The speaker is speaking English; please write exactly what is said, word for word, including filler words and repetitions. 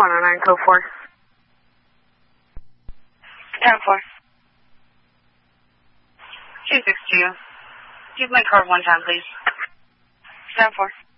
one oh nine code four. ten four. two six two. Use my card one time, please. ten four.